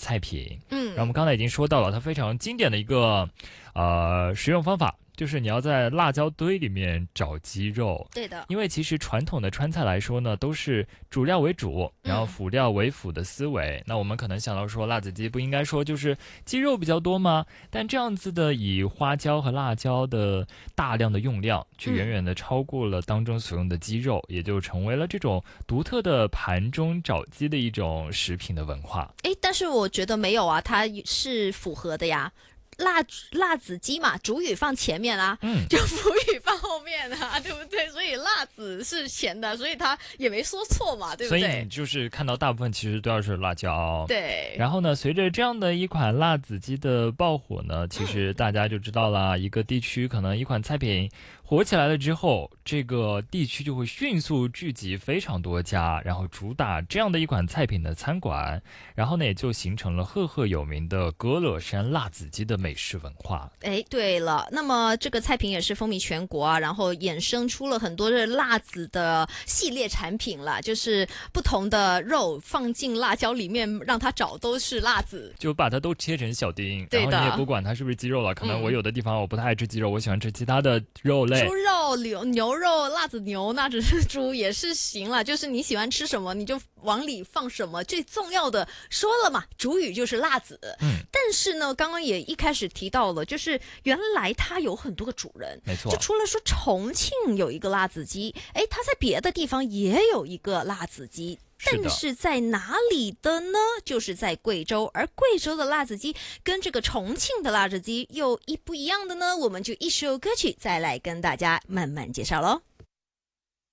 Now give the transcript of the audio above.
菜品。然后我们刚才已经说到了，它非常经典的一个食用方法。就是你要在辣椒堆里面找鸡肉， 对的， 因为其实传统的川菜来说呢，都是主料为主，然后辅料为辅的思维。那我们可能想到说，辣子鸡不应该说就是鸡肉比较多吗？但这样子的以花椒和辣椒的大量的用量，却远远的超过了当中所用的鸡肉，也就成为了这种独特的盘中找鸡的一种食品的文化。 但是我觉得没有啊，它是符合的呀。辣子鸡嘛，主语放前面啦，就辅语放后面啊，对不对？所以辣子是前的，所以他也没说错嘛，对不对？ 所以你就是看到大部分其实都要是辣椒。 对。 然后呢，随着这样的一款辣子鸡的爆火呢，其实大家就知道了，一个地区可能一款菜品火起来了之后，这个地区就会迅速聚集非常多家，然后主打这样的一款菜品的餐馆，然后呢也就形成了赫赫有名的歌乐山辣子鸡的美食文化。 对了，那么这个菜品也是风靡全国啊，然后衍生出了很多的辣子的系列产品了，就是不同的肉放进辣椒里面，让它找都是辣子， 就把它都切成小丁， 对的， 然后你也不管它是不是鸡肉了，可能我有的地方我不太爱吃鸡肉，我喜欢吃其他的肉类， 猪肉、牛肉、辣子牛，那只是猪也是行了，就是你喜欢吃什么你就往里放什么，最重要的说了嘛，主语就是辣子。但是呢，刚刚也一开始提到了，就是原来它有很多个主人， 没错， 就除了说重庆有一个辣子鸡，它在别的地方也有一个辣子鸡。但是在哪里的呢？就是在贵州，而贵州的辣子鸡跟这个重庆的辣子鸡又不一样的呢？我们就一首歌曲再来跟大家慢慢介绍咯。